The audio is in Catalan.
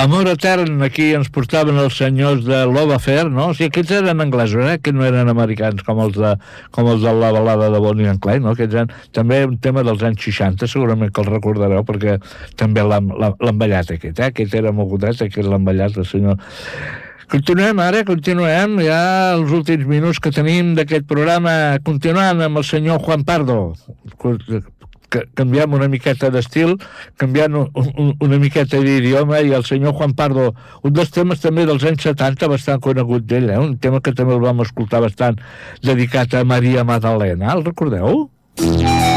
Amor Etern, aquí ens portaven els senyors de Love Affair, no? O sigui, aquests eren anglesos, que no eren americans com els de la balada de Bonnie and Clyde, no? Aquests eren també un tema dels anys 60, segurament que el recordareu, perquè també l'han ballat aquest, Aquest era mogudet, aquest l'han ballat el senyor. Continuem, ja els últims minuts que tenim d'aquest programa, continuant amb el senyor Juan Pardo. Canviem una miqueta d'estil, canviant una miqueta d'idioma, i el senyor Juan Pardo, un dels temes també dels anys 70 bastant conegut d'ell, un tema que també el vam escoltar bastant, dedicat a Maria Magdalena, el recordeu?